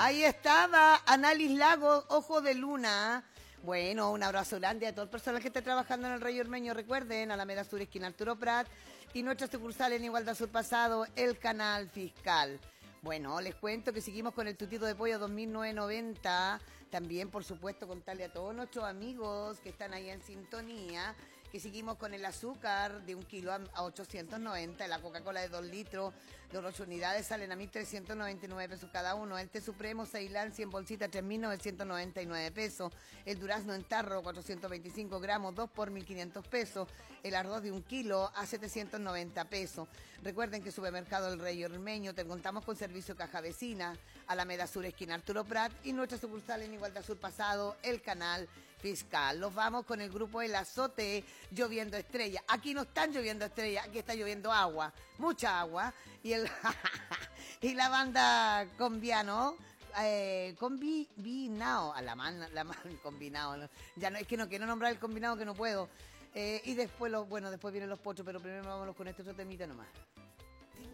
Ahí estaba Anális Lagos, Ojo de Luna. Bueno, un abrazo grande a todo el personal que esté trabajando en el Rey Ormeño. Recuerden, Alameda Sur, esquina Arturo Prat, y nuestra sucursal en Igualdad Sur Pasado, el Canal Fiscal. Bueno, les cuento que seguimos con el tutito de pollo 2990. También, por supuesto, contarle a todos nuestros amigos que están ahí en sintonía que seguimos con el azúcar de 1 kilo a 890, la Coca-Cola de 2 litros, de 8 unidades salen a 1.399 pesos cada uno, el té supremo Ceilán 100 bolsitas 3.999 pesos, el durazno en tarro 425 gramos 2 por 1.500 pesos, el arroz de 1 kilo a 790 pesos. Recuerden que Supermercado El Rey Ormeño, te contamos con servicio caja vecina, Alameda Sur, esquina Arturo Prat, y nuestra sucursal en Igualdad Sur Pasado, el Canal Fiscal. Los vamos con el grupo El Azote, Lloviendo Estrella. Aquí no están lloviendo estrellas, aquí está lloviendo agua, mucha agua. Y y la banda Combiano, combinado, combinado, ¿no? Ya no, es que no quiero nombrar el combinado que no puedo. Y después después vienen los potros, pero primero vámonos con este otro temita nomás.